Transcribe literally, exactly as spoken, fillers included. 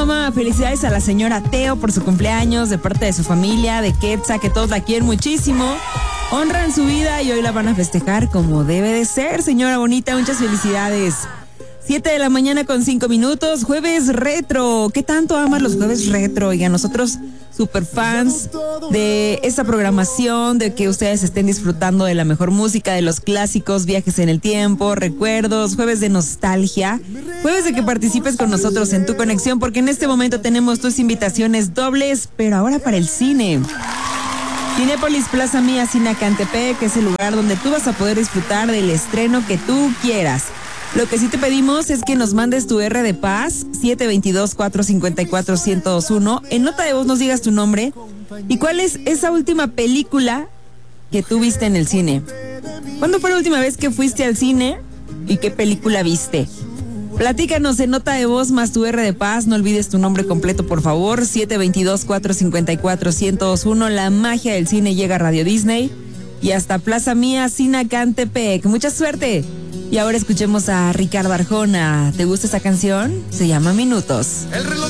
mamá. Felicidades a la señora Teo por su cumpleaños, de parte de su familia, de Quetza, que todos la quieren muchísimo. Honran su vida y hoy la van a festejar como debe de ser, señora bonita. Muchas felicidades. Siete de la mañana con cinco minutos, jueves retro. ¿Qué tanto amas los jueves retro? Y a nosotros, super fans de esta programación, de que ustedes estén disfrutando de la mejor música, de los clásicos, viajes en el tiempo, recuerdos, jueves de nostalgia, jueves de que participes con nosotros en Tu Conexión, porque en este momento tenemos tus invitaciones dobles, pero ahora para el cine. Cinépolis Plaza Mía Cinacantepec, que es el lugar donde tú vas a poder disfrutar del estreno que tú quieras. Lo que sí te pedimos es que nos mandes tu R de paz, siete dos dos, cuatro cinco cuatro, uno cero dos uno. En nota de voz nos digas tu nombre y cuál es esa última película que tú viste en el cine. ¿Cuándo fue la última vez que fuiste al cine y qué película viste? Platícanos en nota de voz más tu R de paz. No olvides tu nombre completo, por favor. siete dos dos, cuatro cinco cuatro, uno cero dos uno. La magia del cine llega a Radio Disney y hasta Plaza Mía Cinacantepec. ¡Mucha suerte! Y ahora escuchemos a Ricardo Arjona. ¿Te gusta esa canción? Se llama Minutos. El reloj